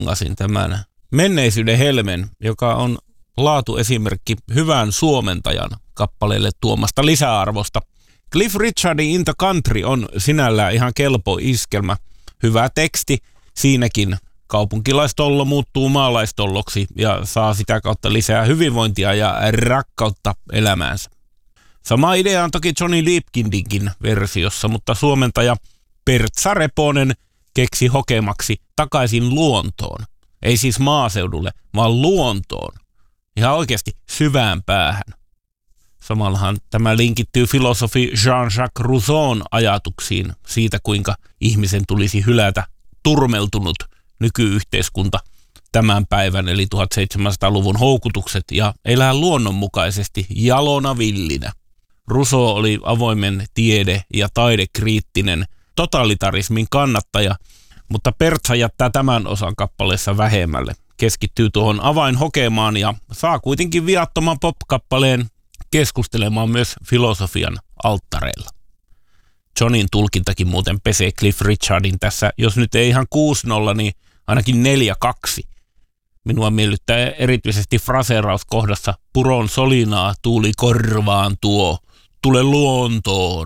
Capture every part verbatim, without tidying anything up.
bongasin tämän Menneisyyden helmen, joka on laatuesimerkki hyvän suomentajan kappaleelle tuomasta lisäarvosta. Cliff Richardin In the Country on sinällään ihan kelpo iskelmä. Hyvä teksti, siinäkin kaupunkilaistollo muuttuu maalaistolloksi ja saa sitä kautta lisää hyvinvointia ja rakkautta elämäänsä. Sama idea on toki Johnny Deepkindinkin versiossa, mutta suomentaja Pertsa Reponen keksi hokemaksi takaisin luontoon. Ei siis maaseudulle, vaan luontoon. Ihan oikeasti syvään päähän. Samallahan tämä linkittyy filosofi Jean-Jacques Rousseaun ajatuksiin siitä, kuinka ihmisen tulisi hylätä turmeltunut nykyyhteiskunta tämän päivän eli tuhatseitsemänsataaluvun houkutukset ja elää luonnonmukaisesti jalona villinä. Rousseau oli avoimen tiede- ja taidekriittinen totalitarismin kannattaja, mutta Pertsa jättää tämän osan kappaleessa vähemmälle. Keskittyy tuohon avainhokemaan ja saa kuitenkin viattoman pop-kappaleen keskustelemaan myös filosofian alttareilla. Johnin tulkintakin muuten pesee Cliff Richardin tässä, jos nyt ei ihan kuusi nolla, niin ainakin neljä kaksi. Minua miellyttää erityisesti fraseeraus kohdassa puron solinaa tuuli korvaan tuo, tule luontoon.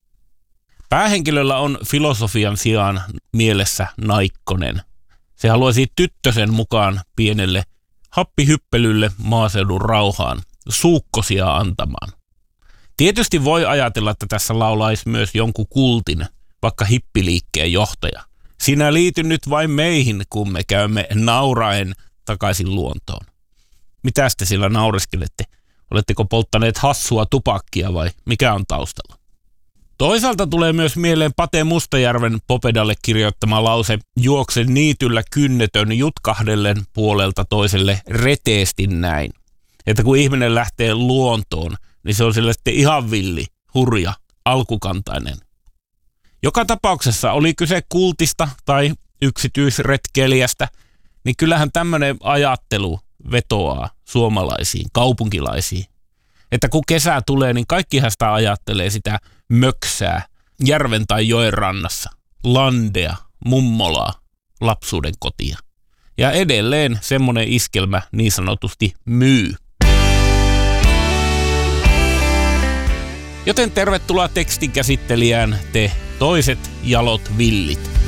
Päähenkilöllä on filosofian sijaan mielessä naikkonen. Se haluaisi tyttösen mukaan pienelle happihyppelylle maaseudun rauhaan, suukkosia antamaan. Tietysti voi ajatella, että tässä laulaisi myös jonkun kultin, vaikka hippiliikkeen johtaja. Sinä liity nyt vain meihin, kun me käymme nauraen takaisin luontoon. Mitäs te sillä naureskelette? Oletteko polttaneet hassua tupakkia vai mikä on taustalla? Toisaalta tulee myös mieleen Pate Mustajärven Popedalle kirjoittama lause juokse niityllä kynnetön jutkahdellen puolelta toiselle reteesti näin. Että kun ihminen lähtee luontoon, niin se on sille sitten ihan villi, hurja, alkukantainen. Joka tapauksessa oli kyse kultista tai yksityisretkeilijästä, niin kyllähän tämmöinen ajattelu vetoaa suomalaisiin, kaupunkilaisiin. Että kun kesä tulee, niin kaikkihan sitä ajattelee sitä möksää järven tai joen rannassa, landea, mummolaa, lapsuuden kotia. Ja edelleen semmoinen iskelmä niin sanotusti myy. Joten tervetuloa tekstin käsittelijään te toiset jalot villit.